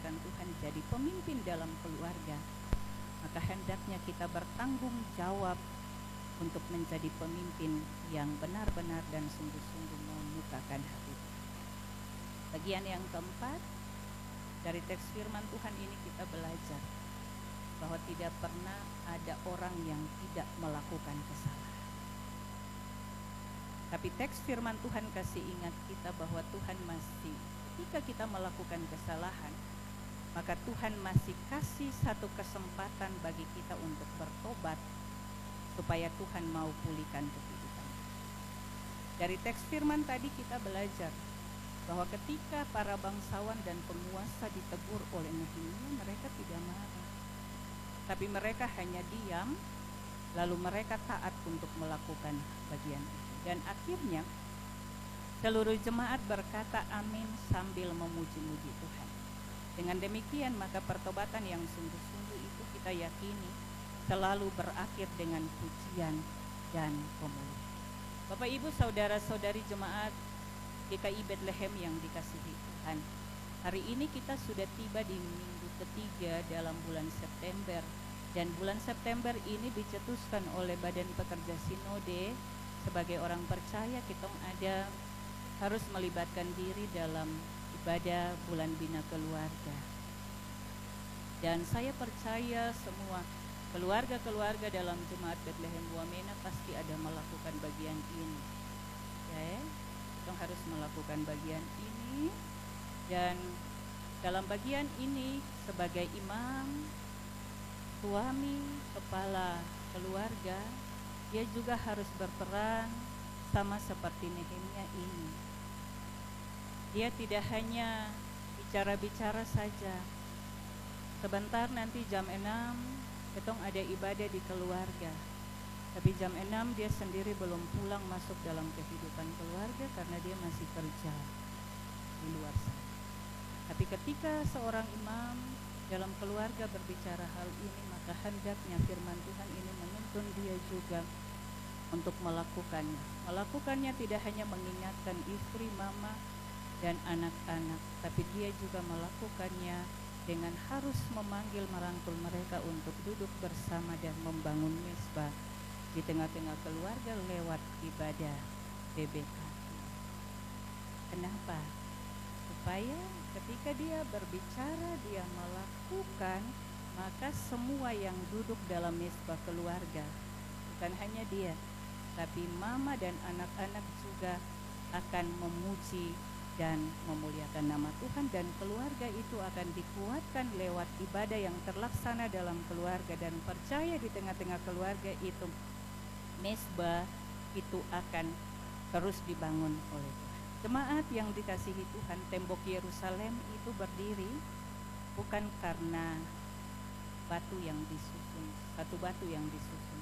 firman Tuhan jadi pemimpin dalam keluarga, maka hendaknya kita bertanggung jawab untuk menjadi pemimpin yang benar-benar dan sungguh-sungguh memukakan hati. Bagian yang keempat, dari teks firman Tuhan ini kita belajar bahwa tidak pernah ada orang yang tidak melakukan kesalahan. Tapi teks firman Tuhan kasih ingat kita bahwa Tuhan masih, ketika kita melakukan kesalahan, maka Tuhan masih kasih satu kesempatan bagi kita untuk bertobat, supaya Tuhan mau pulihkan kehidupan. Dari teks firman tadi kita belajar bahwa ketika para bangsawan dan penguasa ditegur oleh Nehemia, mereka tidak marah, tapi mereka hanya diam, lalu mereka taat untuk melakukan bagian itu. Dan akhirnya seluruh jemaat berkata amin sambil memuji-muji Tuhan. Dengan demikian maka pertobatan yang sungguh-sungguh itu kita yakini selalu berakhir dengan pujian dan pemulihan. Bapak Ibu saudara-saudari jemaat GKI Bethlehem yang dikasihi Tuhan, hari ini kita sudah tiba di minggu ketiga dalam bulan September, dan bulan September ini dicetuskan oleh Badan Pekerja Sinode. Sebagai orang percaya kita harus melibatkan diri dalam ibadah bulan bina keluarga. Dan saya percaya semua keluarga-keluarga dalam jemaat Bethlehem Wamena pasti ada melakukan bagian ini. Ya, kita harus melakukan bagian ini, dan dalam bagian ini sebagai imam, suami, kepala keluarga, dia juga harus berperan sama seperti Nehemia ini. Dia tidak hanya bicara-bicara saja. Sebentar nanti jam 6 ketong ada ibadah di keluarga, tapi jam 6 dia sendiri belum pulang masuk dalam kehidupan keluarga karena dia masih kerja di luar sana. Tapi ketika seorang imam dalam keluarga berbicara hal ini, maka hendaknya firman Tuhan ini menuntun dia juga untuk melakukannya. Melakukannya tidak hanya mengingatkan istri, mama, dan anak-anak, tapi dia juga melakukannya dengan harus memanggil, merangkul mereka untuk duduk bersama dan membangun mezbah di tengah-tengah keluarga lewat ibadah BBK. Kenapa? Supaya ketika dia berbicara, dia melakukan, maka semua yang duduk dalam mezbah keluarga, bukan hanya dia, tapi mama dan anak-anak juga akan memuji dan memuliakan nama Tuhan, dan keluarga itu akan dikuatkan lewat ibadah yang terlaksana dalam keluarga, dan percaya di tengah-tengah keluarga itu mezbah itu akan terus dibangun oleh Tuhan. Jemaat yang dikasihi Tuhan, tembok Yerusalem itu berdiri bukan karena batu yang disusun, satu batu yang disusun,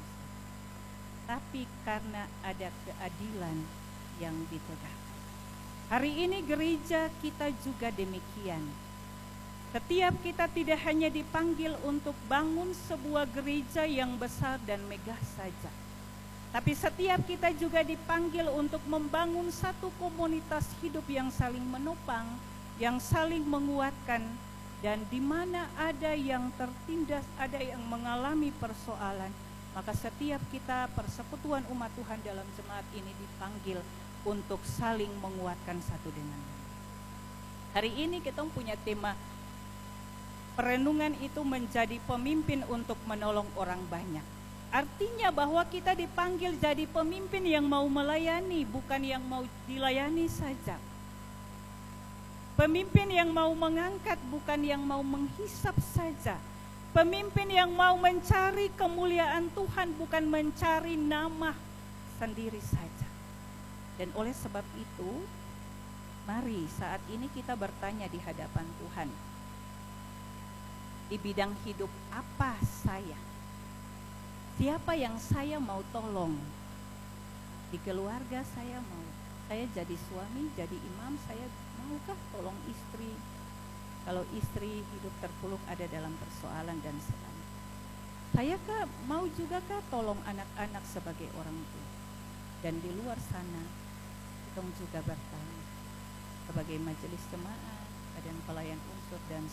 tapi karena ada keadilan yang ditegakkan. Hari ini gereja kita juga demikian. Setiap kita tidak hanya dipanggil untuk bangun sebuah gereja yang besar dan megah saja, tapi setiap kita juga dipanggil untuk membangun satu komunitas hidup yang saling menopang, yang saling menguatkan, dan di mana ada yang tertindas, ada yang mengalami persoalan, maka setiap kita persekutuan umat Tuhan dalam jemaat ini dipanggil untuk saling menguatkan satu dengan lain. Hari ini kita punya tema perenungan itu menjadi pemimpin untuk menolong orang banyak. Artinya bahwa kita dipanggil jadi pemimpin yang mau melayani, bukan yang mau dilayani saja. Pemimpin yang mau mengangkat, bukan yang mau menghisap saja. Pemimpin yang mau mencari kemuliaan Tuhan, bukan mencari nama sendiri saja. Dan oleh sebab itu, mari saat ini kita bertanya di hadapan Tuhan. Di bidang hidup apa saya? Siapa yang saya mau tolong? Di keluarga saya mau. Saya jadi suami, jadi imam, saya maukah tolong istri? Kalau istri hidup terpuruk ada dalam persoalan dan sebagainya. Saya mau juga tolong anak-anak sebagai orang tua? Dan di luar sana, kita juga bertanya sebagai majelis jemaat, badan pelayan unsur dan